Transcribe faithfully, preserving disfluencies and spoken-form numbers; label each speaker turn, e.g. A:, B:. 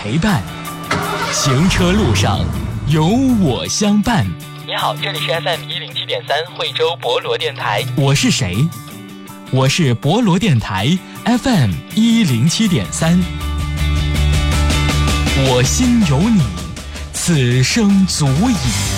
A: 陪伴，行车路上有我相伴。
B: 你好，这里是 F M 一零七点三惠州博罗电台。
A: 我是谁？我是博罗电台 F M 一零七点三。我心有你，此生足矣。